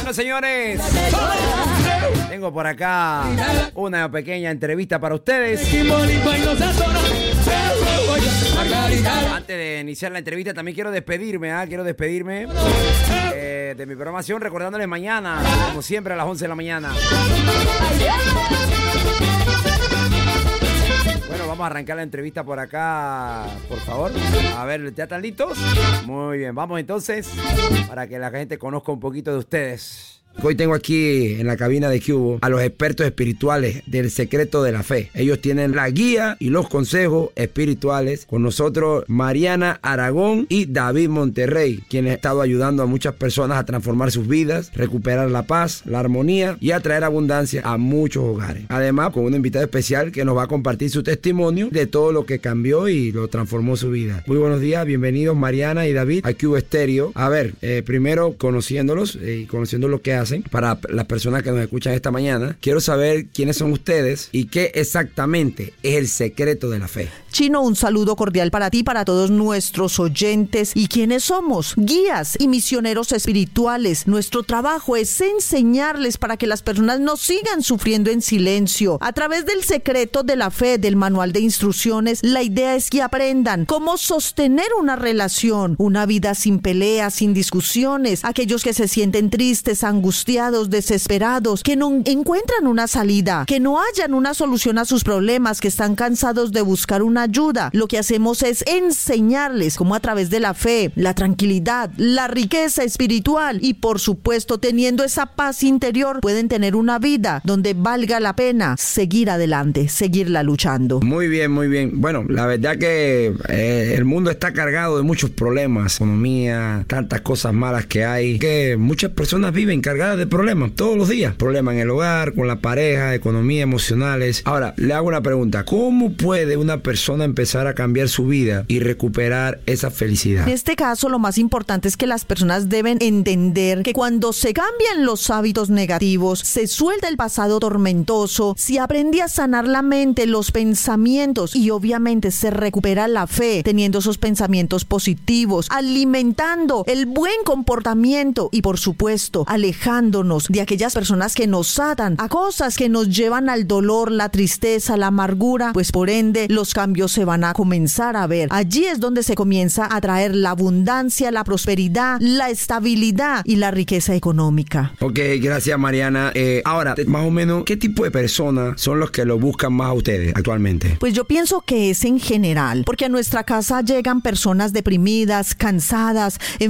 Bueno, señores, tengo por acá una pequeña entrevista para ustedes. Antes de iniciar la entrevista también quiero despedirme, de mi programación, recordándoles mañana, como siempre, a las 11 de la mañana. Bueno, vamos a arrancar la entrevista por acá, por favor. A ver, ¿ya están listos? Muy bien, vamos entonces, para que la gente conozca un poquito de ustedes. Hoy tengo aquí en la cabina de Cubo a los expertos espirituales del secreto de la fe. Ellos tienen la guía y los consejos espirituales. Con nosotros Mariana Aragón y David Monterrey, quienes han estado ayudando a muchas personas a transformar sus vidas, recuperar la paz, la armonía y a traer abundancia a muchos hogares. Además, con un invitado especial que nos va a compartir su testimonio de todo lo que cambió y lo transformó su vida. Muy buenos días, bienvenidos Mariana y David a Cubo Estéreo. A ver, primero conociéndolos y conociendo lo que hacen. Para las personas que nos escuchan esta mañana, quiero saber quiénes son ustedes y qué exactamente es el secreto de la fe. Chino, un saludo cordial para ti, para todos nuestros oyentes. ¿Y quiénes somos? Guías y misioneros espirituales. Nuestro trabajo es enseñarles para que las personas no sigan sufriendo en silencio. A través del secreto de la fe, del manual de instrucciones, la idea es que aprendan cómo sostener una relación, una vida sin peleas, sin discusiones. Aquellos que se sienten tristes, angustiados, desesperados, que no encuentran una salida, que no hallan una solución a sus problemas, que están cansados de buscar una ayuda. Lo que hacemos es enseñarles cómo a través de la fe, la tranquilidad, la riqueza espiritual y por supuesto teniendo esa paz interior pueden tener una vida donde valga la pena seguir adelante, seguirla luchando. Muy bien, muy bien. Bueno, la verdad que el mundo está cargado de muchos problemas, economía, tantas cosas malas que hay, que muchas personas viven cargadas de problemas todos los días. Problemas en el hogar, con la pareja, economía, emocionales. Ahora, le hago una pregunta. ¿Cómo puede una persona empezar a cambiar su vida y recuperar esa felicidad? En este caso, lo más importante es que las personas deben entender que cuando se cambian los hábitos negativos, se suelta el pasado tormentoso, se aprende a sanar la mente, los pensamientos y obviamente se recupera la fe, teniendo esos pensamientos positivos, alimentando el buen comportamiento y por supuesto, alejándonos de aquellas personas que nos atan a cosas que nos llevan al dolor, la tristeza, la amargura, pues por ende los cambios se van a comenzar a ver. Allí es donde se comienza a traer la abundancia, la prosperidad, la estabilidad y la riqueza económica. Ok, gracias Mariana. Ahora, más o menos, ¿qué tipo de personas son los que lo buscan más a ustedes actualmente? Pues yo pienso que es en general, porque a nuestra casa llegan personas deprimidas, cansadas,